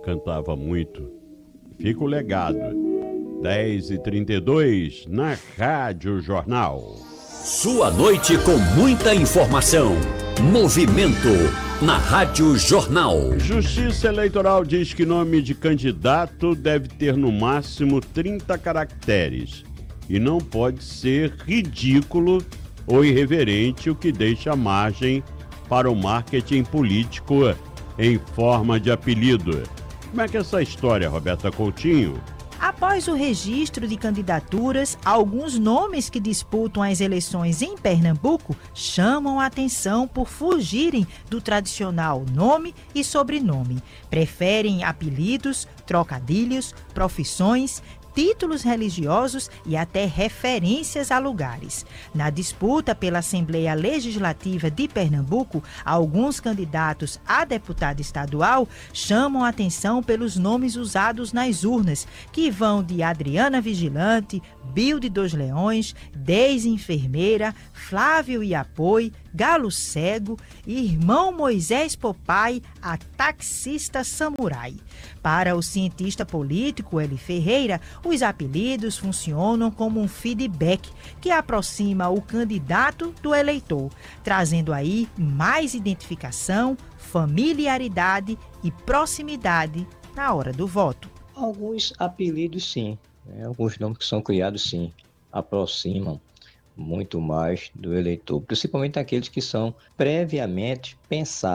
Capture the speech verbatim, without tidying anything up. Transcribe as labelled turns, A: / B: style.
A: cantava muito. Fica o legado. dez e trinta e dois na Rádio Jornal.
B: Sua noite com muita informação. Movimento na Rádio Jornal.
A: Justiça Eleitoral diz que nome de candidato deve ter no máximo trinta caracteres e não pode ser ridículo ou irreverente, o que deixa margem para o marketing político em forma de apelido. Como é que é essa história, Roberta Coutinho?
C: Após o registro de candidaturas, alguns nomes que disputam as eleições em Pernambuco chamam a atenção por fugirem do tradicional nome e sobrenome. Preferem apelidos, trocadilhos, profissões, títulos religiosos e até referências a lugares. Na disputa pela Assembleia Legislativa de Pernambuco, alguns candidatos a deputado estadual chamam a atenção pelos nomes usados nas urnas, que vão de Adriana Vigilante, Bilde dos Leões, Deise Enfermeira, Flávio Iapoi, Galo Cego, Irmão Moisés Popai, a Taxista Samurai. Para o cientista político Eli Ferreira, os apelidos funcionam como um feedback que aproxima o candidato do eleitor, trazendo aí mais identificação, familiaridade e proximidade na hora do voto.
D: Alguns apelidos, sim. Né? Alguns nomes que são criados, sim, aproximam muito mais do eleitor, principalmente aqueles que são previamente pensados.